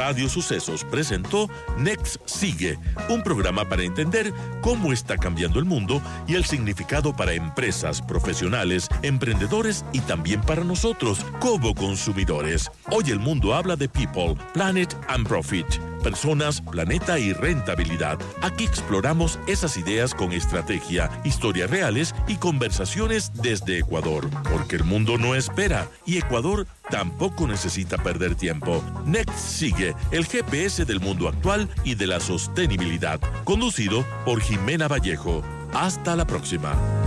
Radio Sucesos presentó Next Sigue, un programa para entender cómo está cambiando el mundo y el significado para empresas, profesionales, emprendedores y también para nosotros como consumidores. Hoy el mundo habla de People, Planet and Profit. Personas, planeta y rentabilidad. Aquí exploramos esas ideas con estrategia, historias reales y conversaciones desde Ecuador. Porque el mundo no espera y Ecuador tampoco necesita perder tiempo. Next Sigue, el GPS del mundo actual y de la sostenibilidad. Conducido por Jimena Vallejo. Hasta la próxima.